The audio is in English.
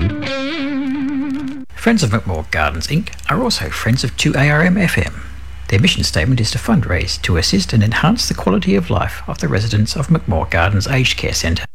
Friends of McMorg Gardens Inc. are also friends of 2ARM FM. Their mission statement is to fundraise to assist and enhance the quality of life of the residents of McMorg Gardens Aged Care Centre.